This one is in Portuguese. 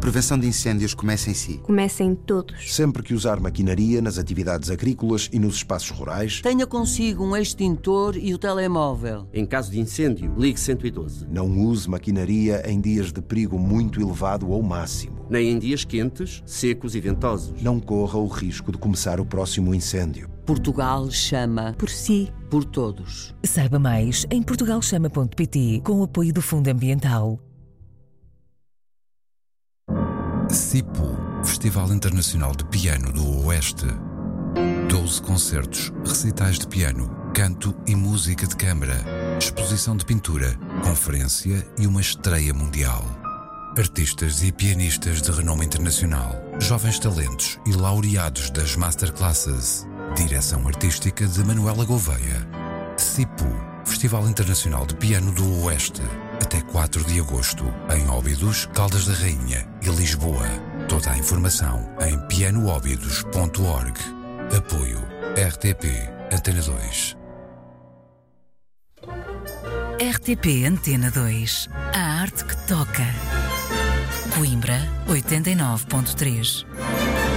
prevenção de incêndios começa em si. Começa em todos. Sempre que usar maquinaria nas atividades agrícolas e nos espaços rurais, tenha consigo um extintor e o telemóvel. Em caso de incêndio, ligue 112. não use maquinaria em dias de perigo muito elevado ou máximo. Nem em dias quentes, secos e ventosos. Não corra o risco de começar o próximo incêndio. Portugal chama Por si. por todos. Saiba mais em portugalchama.pt com o apoio do Fundo Ambiental. CIPO, Festival Internacional de Piano do Oeste. 12 concertos, recitais de piano, canto e música de câmara, exposição de pintura, conferência e uma estreia mundial. Artistas e pianistas de renome internacional, jovens talentos e laureados das masterclasses. Direção artística de Manuela Gouveia. CIPO, Festival Internacional de Piano do Oeste. Até 4 de agosto, em Óbidos, Caldas da Rainha e Lisboa. Toda a informação em pianoóbidos.org. Apoio RTP Antena 2. RTP Antena 2. A arte que toca. Coimbra 89.3.